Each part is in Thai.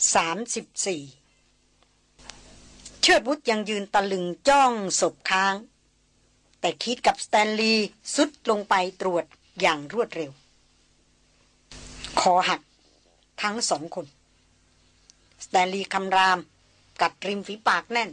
34เชิดวุฒยังยืนตะลึงจ้องศพค้างแต่คิดกับสแตนลีย์สุดลงไปตรวจอย่างรวดเร็วคอหักทั้งสองคนสแตนลีย์คำรามกัดริมฝีปากแน่น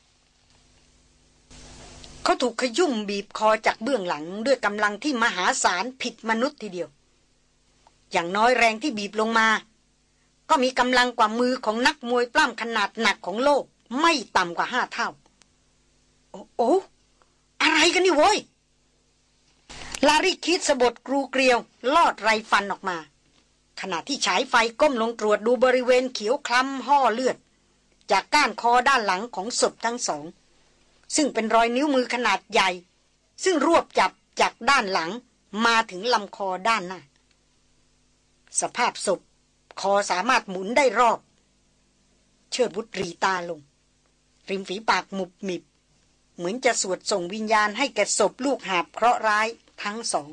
เขาถูกขยุ่มบีบคอจากเบื้องหลังด้วยกำลังที่มหาศาลผิดมนุษย์ทีเดียวอย่างน้อยแรงที่บีบลงมาก็มีกำลังกว่ามือของนักมวยปล้ำขนาดหนักของโลกไม่ต่ำกว่า5 เท่าโอ้อะไรกันนี่โว้ยลารีคิดสะบดกรูเกลียวลอดไรฟันออกมาขณะที่ฉายไฟก้มลงตรวจดูบริเวณเขียวคล้ำห่อเลือดจากก้านคอด้านหลังของศพทั้งสองซึ่งเป็นรอยนิ้วมือขนาดใหญ่ซึ่งรวบจับจากด้านหลังมาถึงลำคอด้านหน้าสภาพศพคอสามารถหมุนได้รอบเชิดวุฒรีตาลงริมฝีปากมุบมิบเหมือนจะสวดส่งวิญญาณให้แก่ศพลูกหาบเคราะห์ร้ายทั้งสอง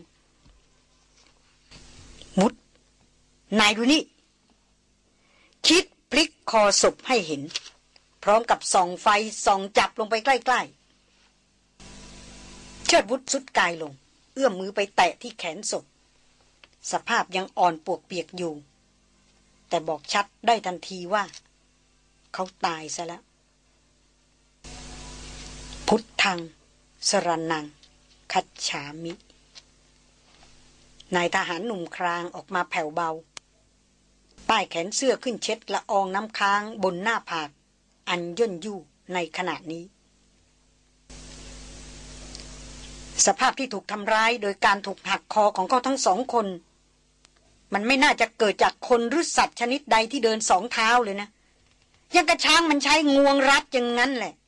มุดนายดูนี่คิดพลิกคอศพให้เห็นพร้อมกับส่องไฟส่องจับลงไปใกล้ๆเชิดวุฒสุดกายลงเอื้อมมือไปแตะที่แขนศพสภาพยังอ่อนปวกเปียกอยู่แต่บอกชัดได้ทันทีว่าเขาตายซะแล้วพุทธังสรณังคัจฉามินายทหารหนุ่มครางออกมาแผ่วเบาใต้แขนเสื้อขึ้นเช็ดละอองน้ำค้างบนหน้าผากอันย่นยู่ในขณะนี้สภาพที่ถูกทำร้ายโดยการถูกหักคอของเขาทั้งสองคนมันไม่น่าจะเกิดจากคนหรือสัตว์ชนิดใดที่เดินสองเท้าเลยนะยังกระช้างมันใช้งวงรัดอย่างนั้นแหละ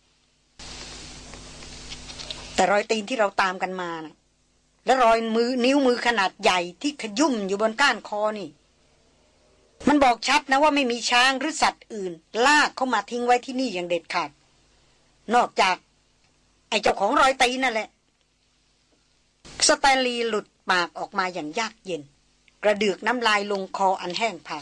แต่รอยตีนที่เราตามกันมานะและรอยนิ้วมือขนาดใหญ่ที่ขยุ่มอยู่บนก้านคอนี่มันบอกชัดนะว่าไม่มีช้างหรือสัตว์อื่นลากเข้ามาทิ้งไว้ที่นี่อย่างเด็ดขาดนอกจากไอ้เจ้าของรอยตีนนั่นแหละสแตนลีย์หลุดปากออกมาอย่างยากเย็นกระเดือกน้ำลายลงคออันแห้งผาก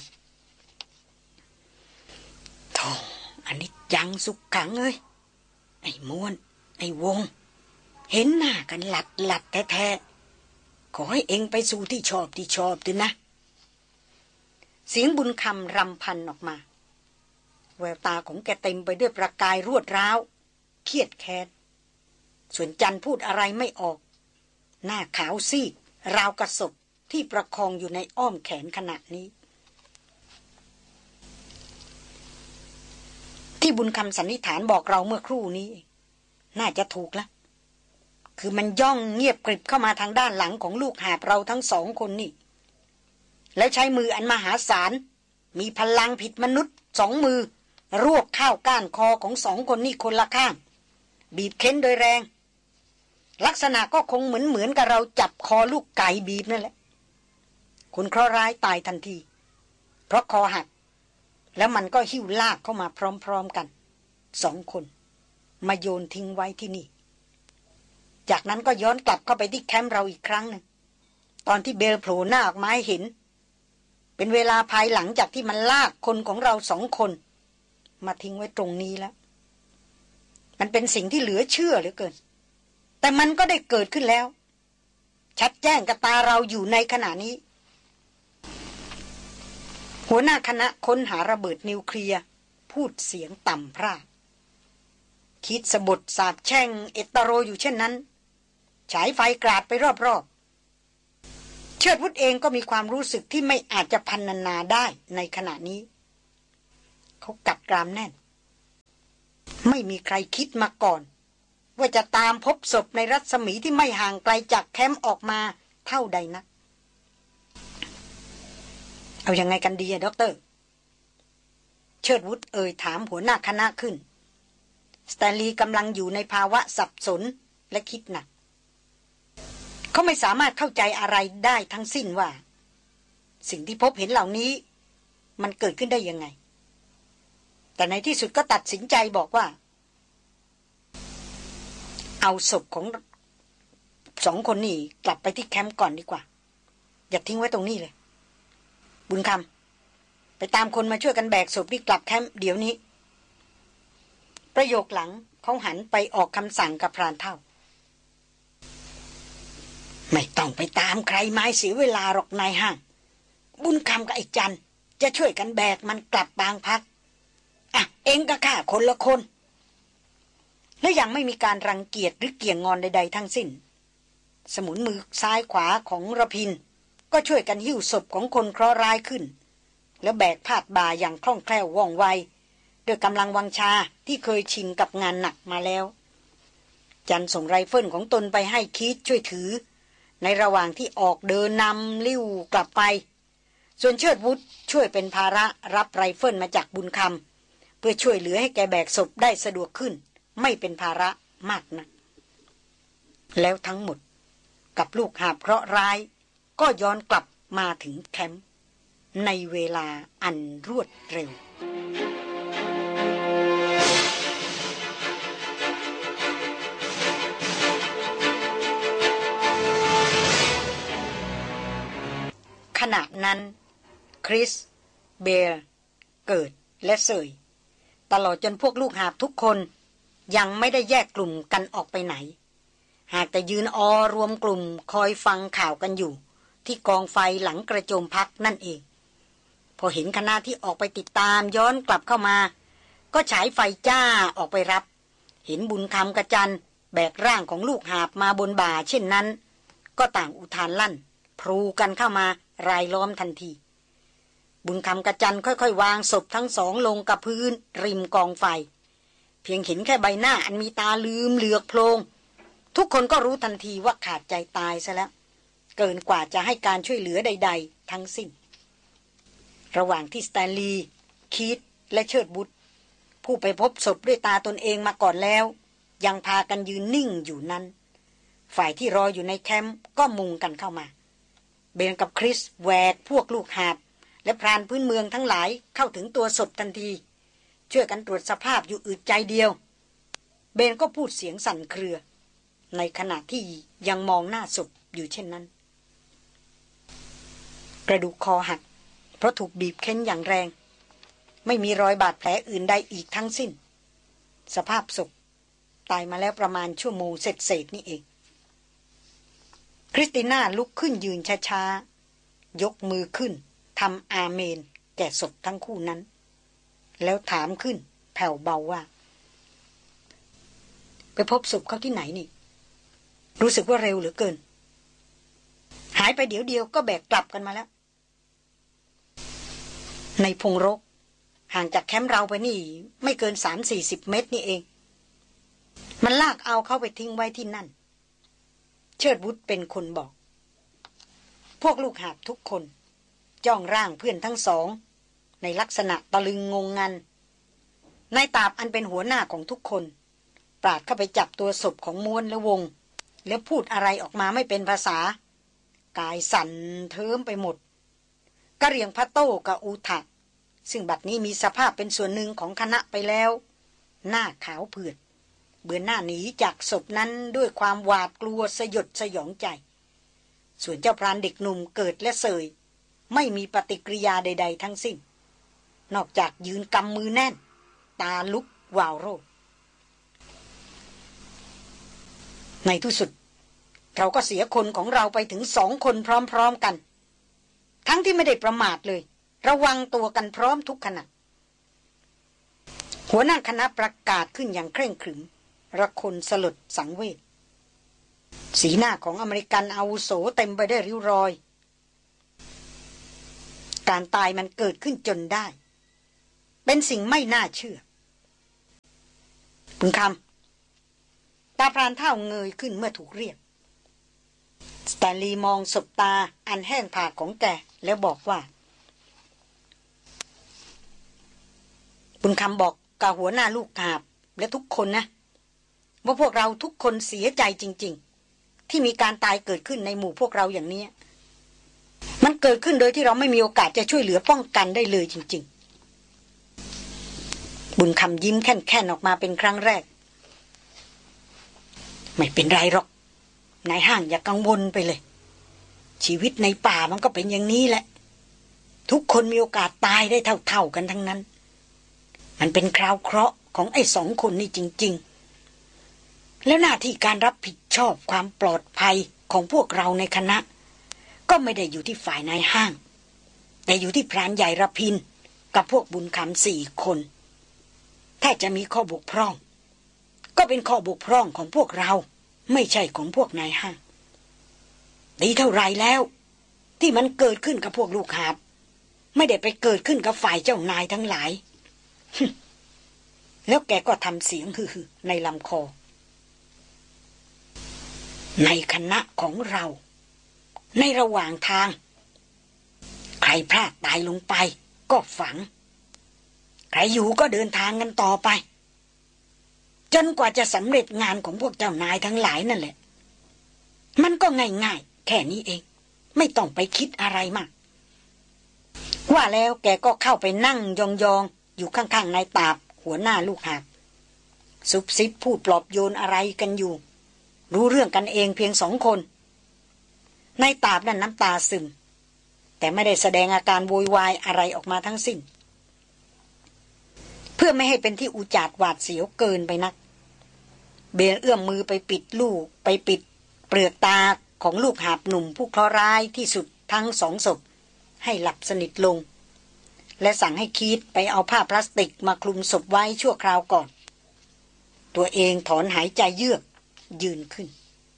โธ่อันนี้ยังสุขขังเอ้ยไอ้ม้วนไอ้วงเห็นหน้ากันหลัดแท้ๆขอให้เอ็งไปสู่ที่ชอบด้วยนะเสียงบุญคำรำพันออกมาแววตาของแกเต็มไปด้วยประกายรวดร้าวเครียดแค้นส่วนจันพูดอะไรไม่ออกหน้าขาวซีดราวกระสบที่ประคองอยู่ในอ้อมแขนขณะนี้ที่บุญคำสันนิษฐานบอกเราเมื่อครู่นี้น่าจะถูกแล้วคือมันย่องเงียบกริบเข้ามาทางด้านหลังของลูกหาบเราทั้งสองคนนี่แล้วใช้มืออันมหาศาลมีพลังผิดมนุษย์2 มือรวบเข้าก้านคอของ2 คนนี่คนละข้างบีบเค้นโดยแรงลักษณะก็คงเหมือนกับเราจับคอลูกไก่บีบนั่นแหละคนเคราะห์ร้ายตายทันทีเพราะคอหักแล้วมันก็หิ้วลากเข้ามาพร้อมๆกัน2 คนมาโยนทิ้งไว้ที่นี่จากนั้นก็ย้อนกลับเข้าไปที่แคมป์เราอีกครั้งหนึ่งตอนที่เบลโผล่หน้าออกมาให้เห็นเป็นเวลาภายหลังจากที่มันลากคนของเรา2 คนมาทิ้งไว้ตรงนี้แล้วมันเป็นสิ่งที่เหลือเชื่อเหลือเกินแต่มันก็ได้เกิดขึ้นแล้วชัดแจ้งกับตาเราอยู่ในขณะนี้หัวหน้าคณะค้นหาระเบิดนิวเคลียร์พูดเสียงต่ำพร่าคิดสะบดสาบแช่งเอตโรอยู่เช่นนั้นฉายไฟกราดไปรอบๆเชิดวุฒเองก็มีความรู้สึกที่ไม่อาจจะพรรณนาได้ในขณะนี้เขากัดกรามแน่นไม่มีใครคิดมาก่อนว่าจะตามพบศพในรัศมีที่ไม่ห่างไกลจากแคมป์ออกมาเท่าใดนักเอายังไงกันดีอะด็อกเตอร์เชิดวุฒเอ่ยถามหัวหน้าคณะขึ้นสแตนลีย์กำลังอยู่ในภาวะสับสนและคิดหนักเขาไม่สามารถเข้าใจอะไรได้ทั้งสิ้นว่าสิ่งที่พบเห็นเหล่านี้มันเกิดขึ้นได้ยังไงแต่ในที่สุดก็ตัดสินใจบอกว่าเอาศพของ2 คนนี้กลับไปที่แคมป์ก่อนดีกว่าอย่าทิ้งไว้ตรงนี้เลยบุญคไปตามคนมาช่วยกันแบกศพนี่กลับแคมป์เดี๋ยวนี้ประโยคหลังเขาหันไปออกคำสั่งกับพรานเฒ่าไม่ต้องไปตามใครไม้เสียเวลาหรอกนายห้างบุญคำกับไอ้จันจะช่วยกันแบกมันกลับบางพักอ่ะเองก็ข้าคนละคนและยังไม่มีการรังเกียจหรือเกี่ยงงอนใดๆทั้งสิ้นสมุนมือซ้ายขวาของระพินก็ช่วยกันหิ้วศพของคนเคราะห์ร้ายขึ้นแล้วแบกพาดบ่าอย่างคล่องแคล่วว่องไวด้วยกำลังวังชาที่เคยชินกับงานหนักมาแล้วจันส่งไรเฟิลของตนไปให้คีดช่วยถือในระหว่างที่ออกเดินนำลิ้วกลับไปส่วนเชิดวุฒช่วยเป็นภาระรับไรเฟิลมาจากบุญคำเพื่อช่วยเหลือให้แกแบกศพได้สะดวกขึ้นไม่เป็นภาระมากนักแล้วทั้งหมดกับลูกหาบเคราะห์ร้ายก็ย้อนกลับมาถึงแคมป์ในเวลาอันรวดเร็วขณะนั้นคริสเบร์เกิดและเซยตลอดจนพวกลูกหาบทุกคนยังไม่ได้แยกกลุ่มกันออกไปไหนหากแต่ยืนรวมกลุ่มคอยฟังข่าวกันอยู่ที่กองไฟหลังกระโจมพักนั่นเองพอเห็นคณะที่ออกไปติดตามย้อนกลับเข้ามาก็ฉายไฟจ้าออกไปรับเห็นบุญคำกระจันแบกร่างของลูกหาบมาบนบ่าเช่นนั้นก็ต่างอุทานลั่นพลูกันเข้ามารายล้อมทันทีบุญคำกระจันค่อยๆวางศพทั้งสองลงกับพื้นริมกองไฟเพียงเห็นแค่ใบหน้าอันมีตาลืมเหลือกโพลงทุกคนก็รู้ทันทีว่าขาดใจตายซะแล้วเกินกว่าจะให้การช่วยเหลือใดๆทั้งสิ้นระหว่างที่สแตนลีย์คีธและเชิดบุตรผู้ไปพบศพด้วยตาตนเองมาก่อนแล้วยังพากันยืนนิ่งอยู่นั้นฝ่ายที่รออยู่ในแคมป์ก็มุงกันเข้ามาเบนกับคริสแวกพวกลูกหาบและพรานพื้นเมืองทั้งหลายเข้าถึงตัวศพทันทีช่วยกันตรวจสภาพอยู่อึดใจเดียวเบนก็พูดเสียงสั่นเครือในขณะที่ยังมองหน้าศพอยู่เช่นนั้นกระดูกคอหักเพราะถูกบีบเค้นอย่างแรงไม่มีรอยบาดแผลอื่นใดอีกทั้งสิ้นสภาพศพตายมาแล้วประมาณชั่วโมงเศษนี่เองคริสติน่าลุกขึ้นยืนช้าๆยกมือขึ้นทำอาเมนแก่ศพทั้งคู่นั้นแล้วถามขึ้นแผ่วเบาว่าไปพบศพเขาที่ไหนนี่รู้สึกว่าเร็วเหลือเกินหายไปเดี๋ยวเดียวก็แบกกลับกันมาแล้วในพงรกห่างจากแคมป์เราไปนี่ไม่เกิน 3-40 เมตรนี่เองมันลากเอาเขาไปทิ้งไว้ที่นั่นเชิดวุฒเป็นคนบอกพวกลูกหาบทุกคนจ้องร่างเพื่อนทั้งสองในลักษณะตะลึงงงงันนายตาบอันเป็นหัวหน้าของทุกคนปราดเข้าไปจับตัวศพของม้วนและวงแล้วพูดอะไรออกมาไม่เป็นภาษากายสั่นเทิมไปหมดกะเหรี่ยงพะโต้กับอูทะซึ่งบัดนี้มีสภาพเป็นส่วนหนึ่งของคณะไปแล้วหน้าขาวเผือดเบือนหน้าหนีจากศพนั้นด้วยความหวาดกลัวสยดสยองใจส่วนเจ้าพรานเด็กหนุ่มเกิดและเสยไม่มีปฏิกิริยาใดๆทั้งสิ้นนอกจากยืนกำมือแน่นตาลุกวาวโรในที่สุดเราก็เสียคนของเราไปถึง2 คนพร้อมๆกันทั้งที่ไม่ได้ประมาทเลยระวังตัวกันพร้อมทุกขณะหัวหน้าคณะประกาศขึ้นอย่างเคร่งขรึมระคนสลดสังเวชสีหน้าของอเมริกันอาวุโสเต็มไปด้วยริ้วรอยการตายมันเกิดขึ้นจนได้เป็นสิ่งไม่น่าเชื่อบุญคำตาพรานเท่าเงยขึ้นเมื่อถูกเรียกสแตนลีย์มองสบตาอันแห้งผากของแกแล้วบอกว่าบุญคำบอกกับหัวหน้าลูกหาบและทุกคนนะว่าพวกเราทุกคนเสียใจจริงๆที่มีการตายเกิดขึ้นในหมู่พวกเราอย่างนี้มันเกิดขึ้นโดยที่เราไม่มีโอกาสจะช่วยเหลือป้องกันได้เลยจริงๆบุญคำยิ้มแค่นๆออกมาเป็นครั้งแรกไม่เป็นไรหรอกนายห้างอย่ากังวลไปเลยชีวิตในป่ามันก็เป็นอย่างนี้แหละทุกคนมีโอกาสตายได้เท่าๆกันทั้งนั้นมันเป็นคราวเคราะห์ของไอ้สองคนนี่จริงๆแล้วหน้าที่การรับผิดชอบความปลอดภัยของพวกเราในคณะก็ไม่ได้อยู่ที่ฝ่ายนายห้างแต่อยู่ที่พรานใหญ่ระพินกับพวกบุญคำ4 คนถ้าจะมีข้อบกพร่องก็เป็นข้อบกพร่องของพวกเราไม่ใช่ของพวกนายห้างดีเท่าไรแล้วที่มันเกิดขึ้นกับพวกลูกหาบไม่ได้ไปเกิดขึ้นกับฝ่ายเจ้านายทั้งหลาย แล้วแกก็ทำเสียงฮือในลำคอในคณะของเราในระหว่างทางใครพลาดตายลงไปก็ฝังใครอยู่ก็เดินทางกันต่อไปจนกว่าจะสำเร็จงานของพวกเจ้านายทั้งหลายนั่นแหละมันก็ง่ายๆแค่นี้เองไม่ต้องไปคิดอะไรมากว่าแล้วแกก็เข้าไปนั่งยองๆอยู่ข้างๆนายตาบหัวหน้าลูกหาบซุบซิบพูดปลอบโยนอะไรกันอยู่รู้เรื่องกันเองเพียง2 คนนายตาบนั่นน้ำตาซึมแต่ไม่ได้แสดงอาการโวยวายอะไรออกมาทั้งสิ้นเพื่อไม่ให้เป็นที่อุจาดหวาดเสียวเกินไปนักเบลเอื้อมมือไปปิดเปลือกตาของลูกหาบหนุ่มผู้เคราะห์ร้ายที่สุดทั้ง2 ศพให้หลับสนิทลงและสั่งให้คีดไปเอาผ้าพลาสติกมาคลุมศพไว้ชั่วคราวก่อนตัวเองถอนหายใจเยือกยืนขึ้น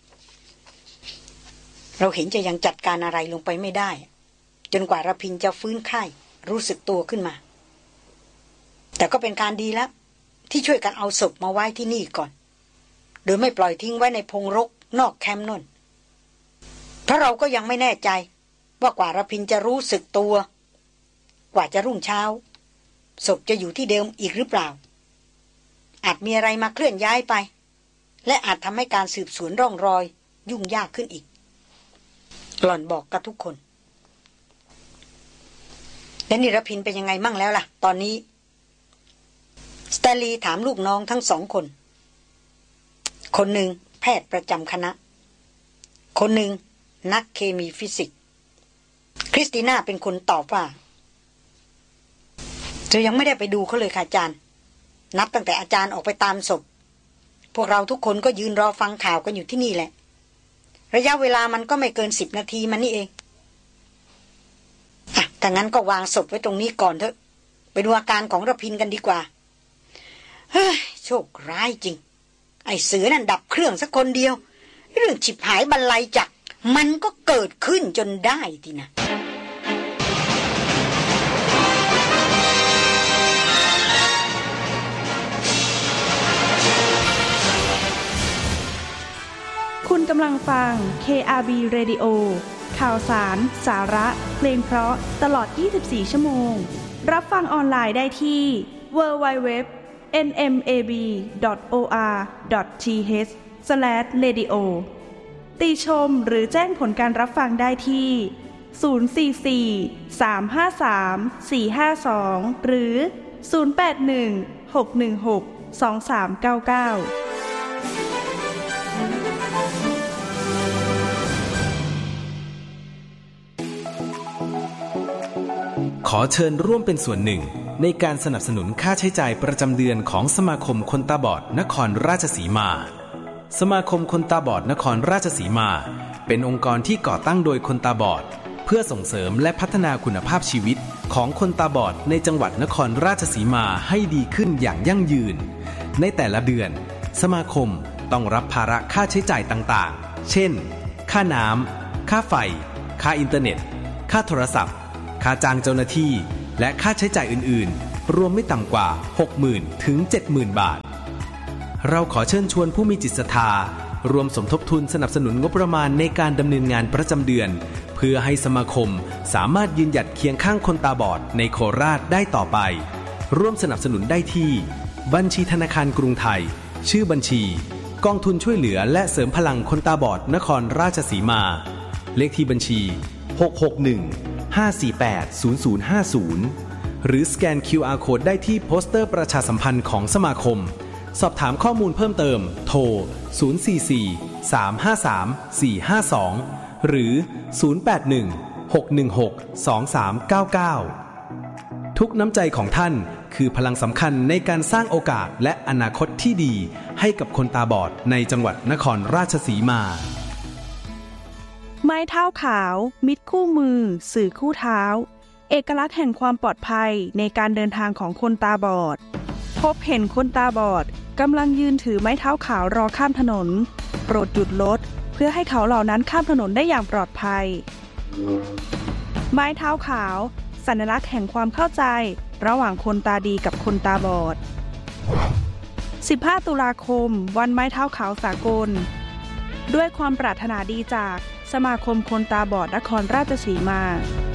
เราเห็นจะยังจัดการอะไรลงไปไม่ได้จนกว่าระพินจะฟื้นไข้รู้สึกตัวขึ้นมาแต่ก็เป็นการดีแล้วที่ช่วยกันเอาศพมาไว้ที่นี่ก่อนโดยไม่ปล่อยทิ้งไว้ในพงรกนอกแคมป์นั่นเพราะเราก็ยังไม่แน่ใจว่ากว่าระพินจะรู้สึกตัวกว่าจะรุ่งเช้าศพจะอยู่ที่เดิมอีกหรือเปล่าอาจมีอะไรมาเคลื่อนย้ายไปและอาจทำให้การสืบสวนร่องรอยยุ่งยากขึ้นอีกหล่อนบอกกับทุกคนและนิรพินเป็นยังไงมั่งแล้วล่ะตอนนี้สแตลลีถามลูกน้องทั้ง2 คนคนหนึ่งแพทย์ประจำคณะคนหนึ่งนักเคมีฟิสิกส์คริสติน่าเป็นคนตอบว่าจะยังไม่ได้ไปดูเขาเลยค่ะอาจารย์นับตั้งแต่อาจารย์ออกไปตามศพพวกเราทุกคนก็ยืนรอฟังข่าวกันอยู่ที่นี่แหละระยะเวลามันก็ไม่เกิน10 นาทีมานี่เองถ้างั้นก็วางศพไว้ตรงนี้ก่อนเถอะไปดูอาการของระพินกันดีกว่าเฮ้ยโชคร้ายจริงไอ้เสือนั่นดับเครื่องสักคนเดียวเรื่องฉิบหายบรรลัยจักมันก็เกิดขึ้นจนได้ทีนะคุณกำลังฟัง KRB Radio ข่าวสาร สาระ เพลงเพราะตลอด 24 ชั่วโมงรับฟังออนไลน์ได้ที่ www.nmab.or.th/radio ติชมหรือแจ้งผลการรับฟังได้ที่044 353 452หรือ081 616 2399 ขอเชิญร่วมเป็นส่วนหนึ่งในการสนับสนุนค่าใช้จ่ายประจำเดือนของสมาคมคนตาบอดนครราชสีมาสมาคมคนตาบอดนครราชสีมาเป็นองค์กรที่ก่อตั้งโดยคนตาบอดเพื่อส่งเสริมและพัฒนาคุณภาพชีวิตของคนตาบอดในจังหวัดนครราชสีมาให้ดีขึ้นอย่างยั่งยืนในแต่ละเดือนสมาคมต้องรับภาระค่าใช้จ่ายต่างๆเช่นค่าน้ำค่าไฟค่าอินเทอร์เน็ตค่าโทรศัพท์ค่าจ้างเจ้าหน้าที่และค่าใช้จ่ายอื่นๆรวมไม่ต่ำกว่า 60,000 ถึง 70,000 บาทเราขอเชิญชวนผู้มีจิตศรัทธารวมสมทบทุนสนับสนุนงบประมาณในการดำเนินงานประจำเดือนเพื่อให้สมาคมสามารถยืนหยัดเคียงข้างคนตาบอดในโคราชได้ต่อไปร่วมสนับสนุนได้ที่บัญชีธนาคารกรุงไทยชื่อบัญชีกองทุนช่วยเหลือและเสริมพลังคนตาบอดนครราชสีมาเลขที่บัญชี661-548-0050หรือสแกน QR Code ได้ที่โปสเตอร์ประชาสัมพันธ์ของสมาคมสอบถามข้อมูลเพิ่มเติมโทร044-353-452หรือ081 ทุกน้ำใจของท่านคือพลังสำคัญในการสร้างโอกาสและอนาคตที่ดีให้กับคนตาบอดในจังหวัดนครราชสีมาไม้เท้าขาวมิตรคู่มือสื่อคู่เท้าเอกลักษณ์แห่งความปลอดภัยในการเดินทางของคนตาบอดพบเห็นคนตาบอดกำลังยืนถือไม้เท้าขาวรอข้ามถนนโปรดหยุดรถเพื่อให้เขาเหล่านั้นข้ามถนนได้อย่างปลอดภัยไม้เท้าขาวสัญลักษณ์แห่งความเข้าใจระหว่างคนตาดีกับคนตาบอด15 ตุลาคมวันไม้เท้าขาวสากลด้วยความปรารถนาดีจากสมาคมคนตาบอดนครราชสีมา